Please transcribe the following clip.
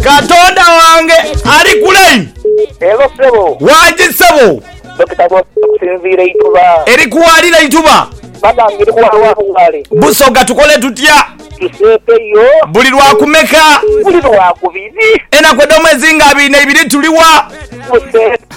Katonda wange ali kule. Ego sebo. Waje sebo. Dokita kusinzira ituba. Eri kuwalira ituba. Baba ngiri kuwa ngale. Busoga tukole tutya. Tusepe yo. Buli lwakumeka. Buli lwakubiri. Ena kwedo mwezi nga 2 tuliwa. Tusepe.